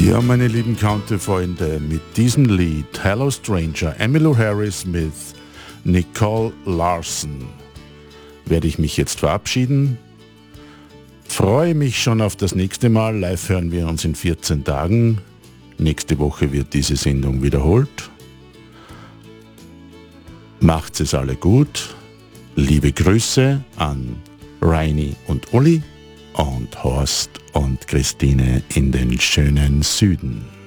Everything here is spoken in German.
Ja, meine lieben Country-Freunde, mit diesem Lied Hello Stranger, Emmylou Harris mit Nicole Larson werde ich mich jetzt verabschieden. Freue mich schon auf das nächste Mal. Live hören wir uns in 14 Tagen. Nächste Woche wird diese Sendung wiederholt. Macht's es alle gut. Liebe Grüße an Reini und Uli und Horst und Christine in den schönen Süden.